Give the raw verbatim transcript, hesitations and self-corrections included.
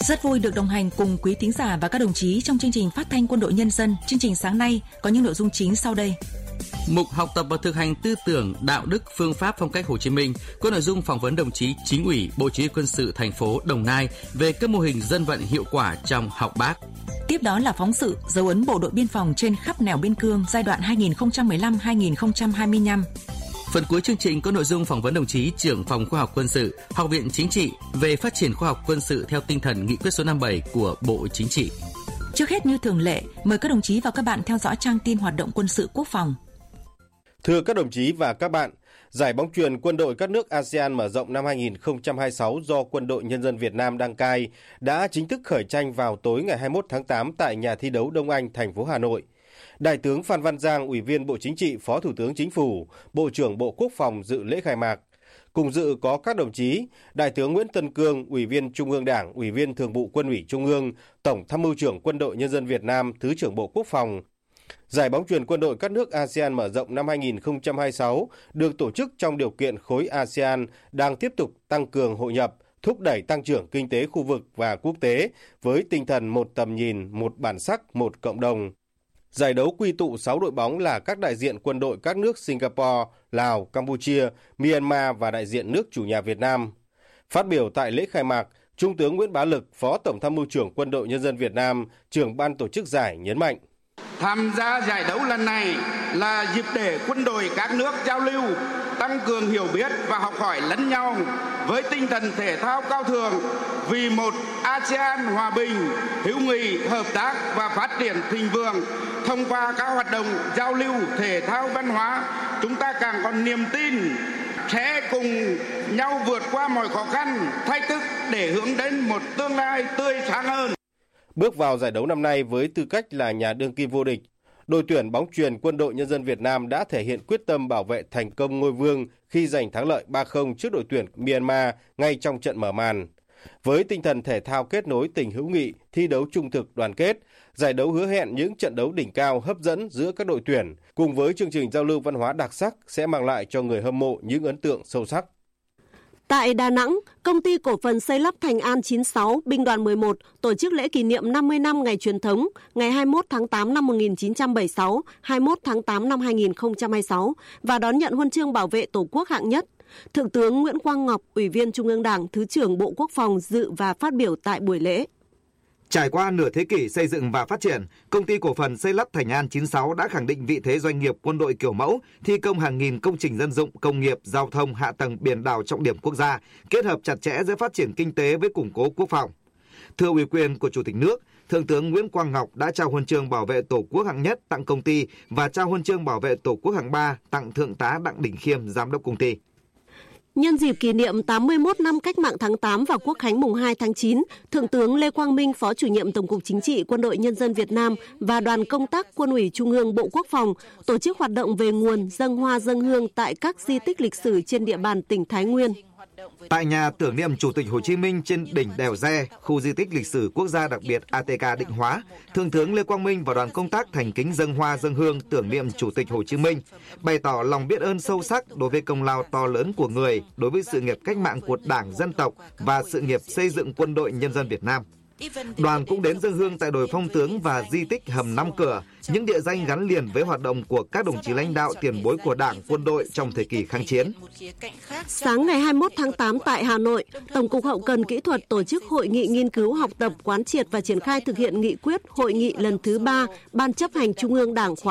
Rất vui được đồng hành cùng quý thính giả và các đồng chí trong chương trình phát thanh Quân đội Nhân dân. Chương trình sáng nay có những nội dung chính sau đây. Mục học tập và thực hành tư tưởng, đạo đức, phương pháp phong cách Hồ Chí Minh có nội dung phỏng vấn đồng chí Chính ủy Bộ Chỉ huy Quân sự thành phố Đồng Nai về các mô hình dân vận hiệu quả trong học bác. Tiếp đó là phóng sự dấu ấn bộ đội biên phòng trên khắp nẻo biên cương giai đoạn hai nghìn không trăm mười lăm đến hai nghìn không trăm hai mươi lăm. Phần cuối chương trình có nội dung phỏng vấn đồng chí trưởng phòng khoa học quân sự, Học viện Chính trị về phát triển khoa học quân sự theo tinh thần nghị quyết số năm mươi bảy của Bộ Chính trị. Trước hết như thường lệ, mời các đồng chí và các bạn theo dõi trang tin hoạt động quân sự quốc phòng. Thưa các đồng chí và các bạn, giải bóng chuyền quân đội các nước a sê an mở rộng năm hai nghìn không trăm hai mươi sáu do Quân đội Nhân dân Việt Nam đăng cai đã chính thức khởi tranh vào tối ngày hai mươi mốt tháng tám tại nhà thi đấu Đông Anh, thành phố Hà Nội. Đại tướng Phan Văn Giang, Ủy viên Bộ Chính trị, Phó Thủ tướng Chính phủ, Bộ trưởng Bộ Quốc phòng dự lễ khai mạc. Cùng dự có các đồng chí Đại tướng Nguyễn Tân Cương, Ủy viên Trung ương Đảng, Ủy viên Thường vụ Quân ủy Trung ương, Tổng Tham mưu trưởng Quân đội Nhân dân Việt Nam, Thứ trưởng Bộ Quốc phòng. Giải bóng chuyền quân đội các nước a sê an mở rộng năm hai nghìn không trăm hai mươi sáu được tổ chức trong điều kiện khối a sê an đang tiếp tục tăng cường hội nhập, thúc đẩy tăng trưởng kinh tế khu vực và quốc tế với tinh thần một tầm nhìn, một bản sắc, một cộng đồng. Giải đấu quy tụ sáu đội bóng là các đại diện quân đội các nước Singapore, Lào, Campuchia, Myanmar và đại diện nước chủ nhà Việt Nam. Phát biểu tại lễ khai mạc, Trung tướng Nguyễn Bá Lực, Phó Tổng Tham mưu trưởng Quân đội Nhân dân Việt Nam, trưởng ban tổ chức giải nhấn mạnh. Tham gia giải đấu lần này là dịp để quân đội các nước giao lưu, tăng cường hiểu biết và học hỏi lẫn nhau với tinh thần thể thao cao thượng vì một a sê an hòa bình, hữu nghị, hợp tác và phát triển thịnh vượng. Thông qua các hoạt động giao lưu thể thao văn hóa, chúng ta càng có niềm tin sẽ cùng nhau vượt qua mọi khó khăn, thách thức để hướng đến một tương lai tươi sáng hơn. Bước vào giải đấu năm nay với tư cách là nhà đương kim vô địch, đội tuyển bóng chuyền Quân đội Nhân dân Việt Nam đã thể hiện quyết tâm bảo vệ thành công ngôi vương khi giành thắng lợi ba không trước đội tuyển Myanmar ngay trong trận mở màn. Với tinh thần thể thao kết nối tình hữu nghị, thi đấu trung thực đoàn kết, giải đấu hứa hẹn những trận đấu đỉnh cao hấp dẫn giữa các đội tuyển, cùng với chương trình giao lưu văn hóa đặc sắc sẽ mang lại cho người hâm mộ những ấn tượng sâu sắc. Tại Đà Nẵng, Công ty Cổ phần Xây lắp Thành An chín sáu, Binh đoàn mười một tổ chức lễ kỷ niệm năm mươi năm ngày truyền thống, ngày hai mươi mốt tháng tám năm một nghìn chín trăm bảy mươi sáu, hai mươi mốt tháng tám năm hai nghìn không trăm hai mươi sáu và đón nhận huân chương bảo vệ Tổ quốc hạng nhất. Thượng tướng Nguyễn Quang Ngọc, Ủy viên Trung ương Đảng, Thứ trưởng Bộ Quốc phòng dự và phát biểu tại buổi lễ. Trải qua nửa thế kỷ xây dựng và phát triển, Công ty Cổ phần Xây lắp Thành An chín sáu đã khẳng định vị thế doanh nghiệp quân đội kiểu mẫu, thi công hàng nghìn công trình dân dụng, công nghiệp, giao thông, hạ tầng biển đảo trọng điểm quốc gia, kết hợp chặt chẽ giữa phát triển kinh tế với củng cố quốc phòng. Thưa ủy quyền của Chủ tịch nước, Thượng tướng Nguyễn Quang Ngọc đã trao huân chương bảo vệ Tổ quốc hạng nhất tặng công ty và trao huân chương bảo vệ Tổ quốc hạng ba tặng Thượng tá Đặng Đình Khiêm, Giám đốc công ty. Nhân dịp kỷ niệm tám mươi mốt năm Cách mạng tháng tám và Quốc khánh mùng hai tháng chín, Thượng tướng Lê Quang Minh, Phó Chủ nhiệm Tổng cục Chính trị Quân đội Nhân dân Việt Nam và đoàn công tác Quân ủy Trung ương Bộ Quốc phòng tổ chức hoạt động về nguồn, dâng hoa dâng hương tại các di tích lịch sử trên địa bàn tỉnh Thái Nguyên. Tại nhà tưởng niệm Chủ tịch Hồ Chí Minh trên đỉnh đèo Re, khu di tích lịch sử quốc gia đặc biệt a tê ca Định Hóa, Thượng tướng Lê Quang Minh và đoàn công tác thành kính dâng hoa dâng hương tưởng niệm Chủ tịch Hồ Chí Minh, bày tỏ lòng biết ơn sâu sắc đối với công lao to lớn của người đối với sự nghiệp cách mạng của Đảng, dân tộc và sự nghiệp xây dựng Quân đội Nhân dân Việt Nam. Đoàn cũng đến dâng hương tại đồi Phong Tướng và di tích Hầm Năm Cửa, những địa danh gắn liền với hoạt động của các đồng chí lãnh đạo tiền bối của Đảng, quân đội trong thời kỳ kháng chiến. Sáng ngày hai mươi mốt tháng tám tại Hà Nội, Tổng cục Hậu cần Kỹ thuật tổ chức hội nghị nghiên cứu, học tập, quán triệt và triển khai thực hiện nghị quyết hội nghị lần thứ ba Ban chấp hành Trung ương Đảng khóa